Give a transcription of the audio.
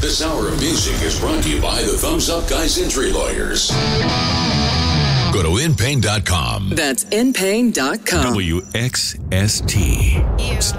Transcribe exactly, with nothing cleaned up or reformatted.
This hour of music is brought to you by the Thumbs Up Guys Injury Lawyers. Go to in pain dot com. That's in pain dot com. W X S T.